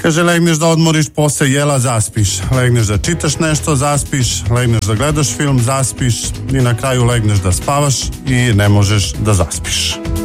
Kaže, legneš da odmoriš posle jela, zaspiš. Legneš da čitaš nešto, zaspiš. Legneš da gledaš film, zaspiš. I na kraju legneš da spavaš i ne možeš da zaspiš.